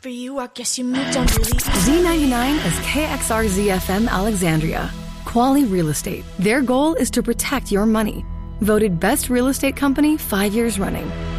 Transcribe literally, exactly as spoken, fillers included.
for you, I guess you moved on really easy. Z ninety-nine is K X R Z F M Alexandria. Quality Real Estate. Their goal is to protect your money. Voted Best Real Estate Company five years running.